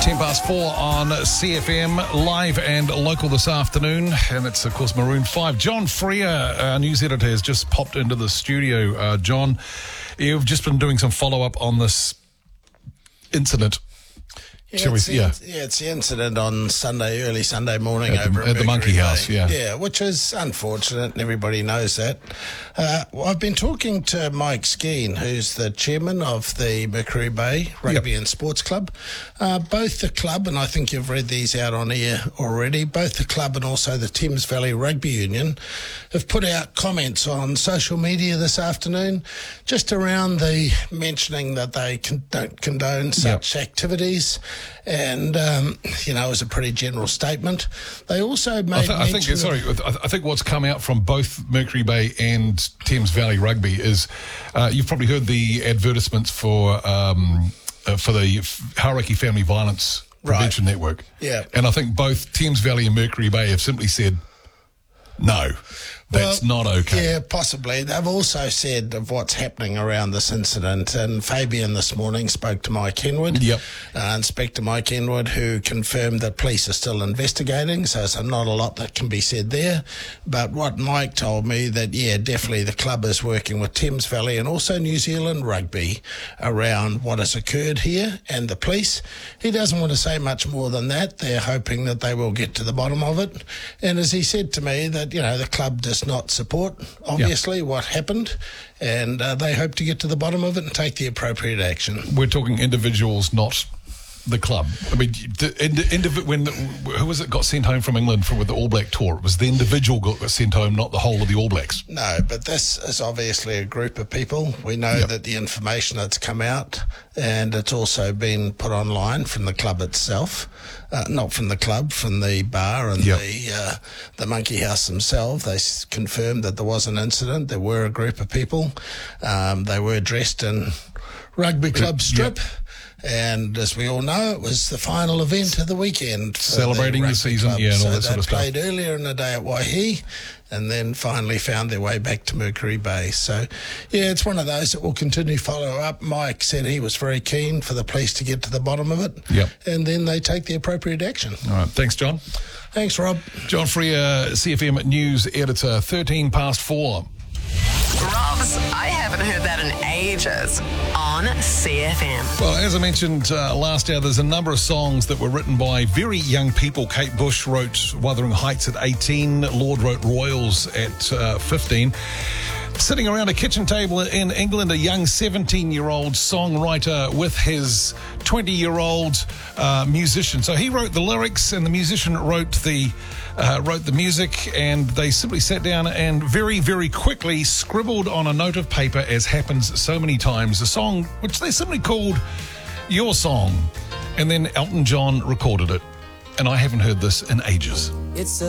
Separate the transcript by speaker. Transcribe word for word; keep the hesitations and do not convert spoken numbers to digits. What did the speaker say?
Speaker 1: ten past four on C F M, live and local this afternoon. And it's, of course, Maroon five. John Freer, our news editor, has just popped into the studio. Uh, John, you've just been doing some follow-up on this incident.
Speaker 2: Yeah,
Speaker 1: we,
Speaker 2: it's the,
Speaker 1: yeah.
Speaker 2: yeah, it's the incident on Sunday, early Sunday morning
Speaker 1: At the-
Speaker 2: over
Speaker 1: at
Speaker 2: at
Speaker 1: the Monkey
Speaker 2: Mercury
Speaker 1: House,
Speaker 2: Bay.
Speaker 1: yeah.
Speaker 2: Yeah, which is unfortunate, and everybody knows that. Uh, well, I've been talking to Mike Skeen, who's the chairman of the Mercury Bay Rugby
Speaker 1: Yep.
Speaker 2: and Sports Club. Uh, both the club, and I think you've read these out on air already, both the club and also the Thames Valley Rugby Union have put out comments on social media this afternoon just around the mentioning that they con- don't condone such activities. And, um, you know, it was a pretty general statement. They also made
Speaker 1: I, th- I think,
Speaker 2: mention
Speaker 1: sorry,
Speaker 2: of-
Speaker 1: I I think what's come out from both Mercury Bay and Thames Valley Rugby is, uh, you've probably heard the advertisements for um, uh, for the Hauraki Family Violence Prevention
Speaker 2: Right.
Speaker 1: Network.
Speaker 2: Yeah.
Speaker 1: And I think both Thames Valley and Mercury Bay have simply said, no, that's
Speaker 2: Well,
Speaker 1: not okay.
Speaker 2: Yeah, possibly. They've also said of what's happening around this incident. And Fabian this morning spoke to Mike Henwood.
Speaker 1: Yep.
Speaker 2: Uh, Inspector Mike Henwood, who confirmed that police are still investigating. So it's not a lot that can be said there. But what Mike told me that, yeah, definitely the club is working with Thames Valley and also New Zealand Rugby around what has occurred here and the police. He doesn't want to say much more than that. They're hoping that they will get to the bottom of it. And as he said to me, that, you know, the club does not support, obviously, what happened, and uh, they hope to get to the bottom of it and take the appropriate action.
Speaker 1: We're talking individuals, not the club. I mean, the indi- indiv- when the, who was it got sent home from England for with the All Black tour? It was the individual got sent home, not the whole of the All Blacks.
Speaker 2: No, but this is obviously a group of people. We know
Speaker 1: Yep.
Speaker 2: that the information that's come out, and it's also been put online from the club itself, uh, not from the club, from the bar and
Speaker 1: Yep.
Speaker 2: the uh, the Monkey House themselves. They s- confirmed that there was an incident. There were a group of people. Um, they were dressed in rugby club strip. And as we all know, it was the final event of the weekend. for
Speaker 1: Celebrating the
Speaker 2: rugby
Speaker 1: season,
Speaker 2: club.
Speaker 1: yeah, and all
Speaker 2: so
Speaker 1: that sort
Speaker 2: they
Speaker 1: of stuff.
Speaker 2: played earlier in the day at Waihi and then finally found their way back to Mercury Bay. So, yeah, it's one of those that will continue to follow up. Mike said he was very keen for the police to get to the bottom of it.
Speaker 1: Yep.
Speaker 2: And then they take the appropriate action.
Speaker 1: All right, thanks, John.
Speaker 2: Thanks, Rob.
Speaker 1: John Freer, C F M news editor, thirteen past four.
Speaker 3: Robs, I haven't heard that in ages on C F M.
Speaker 1: Well, as I mentioned uh, last hour, there's a number of songs that were written by very young people. Kate Bush wrote Wuthering Heights at eighteen. Lord wrote Royals at uh, fifteen. Sitting around a kitchen table in England, a young seventeen-year-old songwriter with his twenty-year-old uh, musician. So he wrote the lyrics, and the musician wrote the uh, wrote the music, and they simply sat down and very, very quickly scribbled on a note of paper, as happens so many times, a song which they simply called Your Song. And then Elton John recorded it. And I haven't heard this in ages.
Speaker 4: It's a